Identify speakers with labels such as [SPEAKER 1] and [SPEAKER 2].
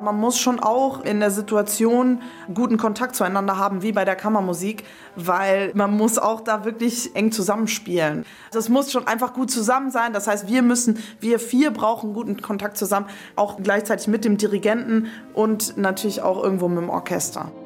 [SPEAKER 1] Man muss schon auch in der Situation guten Kontakt zueinander haben, wie bei der Kammermusik, weil man muss auch da wirklich eng zusammenspielen. Das muss schon einfach gut zusammen sein. Das heißt, wir 4 brauchen guten Kontakt zusammen, auch gleichzeitig mit dem Dirigenten und natürlich auch irgendwo mit dem Orchester.